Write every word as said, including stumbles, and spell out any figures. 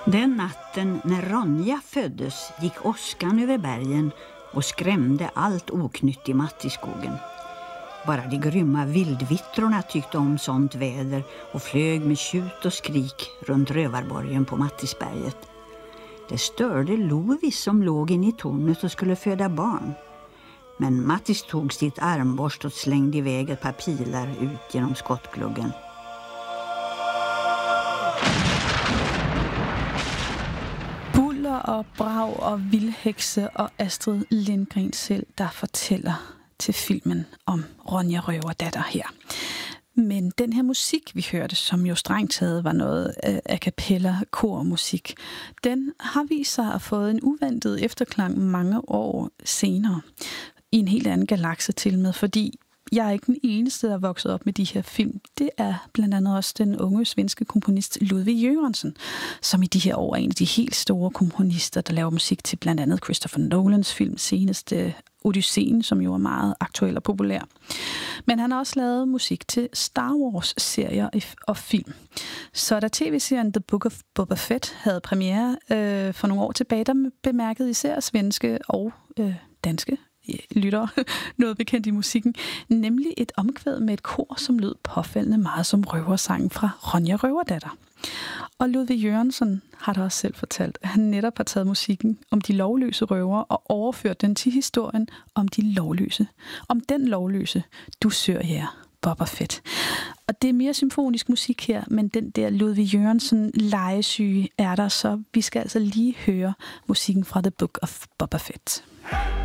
Den natten när Ronja föddes gick åskan över bergen och skrämde allt oknytt i Mattiskogen. Bara de grymma vildvittrorna tyckte om sånt väder och flög med tjut och skrik runt rövarborgen på Mattisberget. Det störde Lovis som låg inne i tornet och skulle föda barn. Men Mattis tog sitt armborst och slängde iväg ett par pilar ut genom skottgluggen. Buller og brag og vildhekse og Astrid Lindgren selv, der fortæller til filmen om Ronja Røverdatter her. Men den her musik, vi hørte, som jo strengt taget var noget a cappella kormusik, den har vist sig at have fået en uventet efterklang mange år senere. I en helt anden galakse til med, fordi jeg er ikke den eneste, der er vokset op med de her film. Det er blandt andet også den unge svenske komponist Ludwig Göransson, som i de her år er en af de helt store komponister, der laver musik til blandt andet Christopher Nolans film, seneste Odysseen, som jo er meget aktuel og populær. Men han har også lavet musik til Star Wars-serier og film. Så da tv-serien The Book of Boba Fett havde premiere øh, for nogle år tilbage, der bemærkede især svenske og øh, danske lytter noget bekendt i musikken, nemlig et omkvæd med et kor, som lød påfaldende meget som røversangen fra Ronja Røverdatter. Og Ludwig Göransson har da også selv fortalt, at han netop har taget musikken om de lovløse røver og overført den til historien om de lovløse. Om den lovløse, du sør her, Boba Fett. Og det er mere symfonisk musik her, men den der Ludwig Göransson legesyge er der, så vi skal altså lige høre musikken fra The Book of Boba Fett.